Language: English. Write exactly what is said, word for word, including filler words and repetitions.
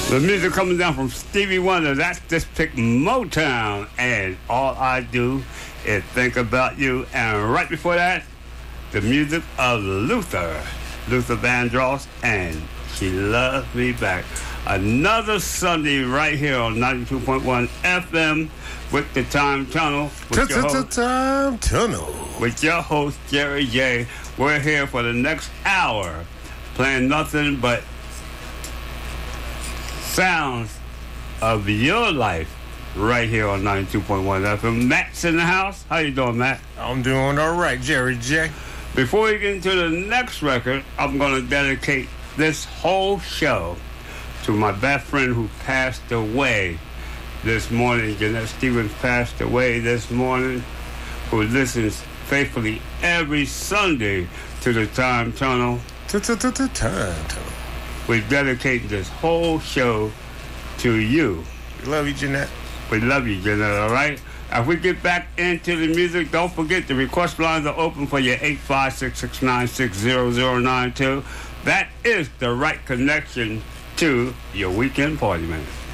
The music coming down from Stevie Wonder. That's Just Pick Motown. And All I Do Is Think About You. And right before that, the music of Luther. Luther Vandross and She Loves Me Back. Another Sunday right here on ninety-two point one F M with the Time Tunnel. With your host, Time Tunnel. With your host, Jerry J. We're here for the next hour playing nothing but sounds of your life right here on ninety-two point one F M. Matt's in the house. How you doing, Matt? I'm doing all right, Jerry J. Before we get into the next record, I'm going to dedicate this whole show to my best friend who passed away this morning. Jeanette Stevens passed away this morning, who listens faithfully every Sunday to the Time Tunnel. Time Tunnel. We dedicate this whole show to you. We love you, Jeanette. We love you, Jeanette, all right? As we get back into the music, don't forget the request lines are open for your eight five six, six nine six, zero zero nine two. That is the right connection to your weekend party, man.